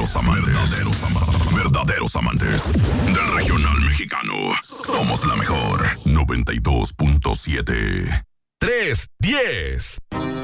Verdaderos amantes del regional mexicano. Somos la mejor 92.7. 310.